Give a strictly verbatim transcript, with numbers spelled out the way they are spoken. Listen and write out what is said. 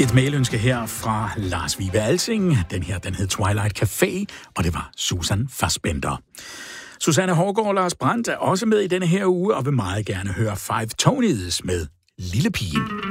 Et mailønske her fra Lars Vibe Alsing. Den her, den hed Twilight Café, og det var Susan Fassbender. Susanne Hårgaard og Lars Brandt er også med i denne her uge, og vil meget gerne høre Five Tonys med Lille Pigen.